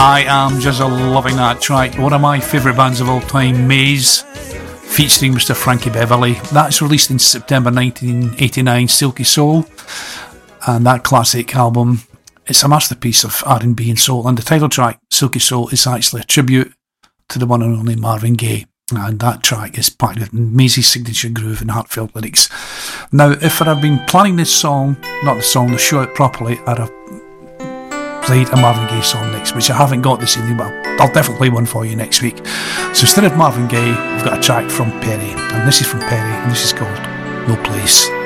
I am just loving that track. One of my favourite bands of all time, Maze, featuring Mr. Frankie Beverly. That's released in September 1989, Silky Soul. And that classic album, it's a masterpiece of R&B and soul. And the title track, Silky Soul, is actually a tribute to the one and only Marvin Gaye. And that track is packed with Maze's signature groove and heartfelt lyrics. Now, if I had been planning this song, not the song, the show it properly, I'd have played a Marvin Gaye song next, which I haven't got this evening, but I'll definitely play one for you next week. So instead of Marvin Gaye, we've got a track from Perry, and this is from Perry, and this is called No Place.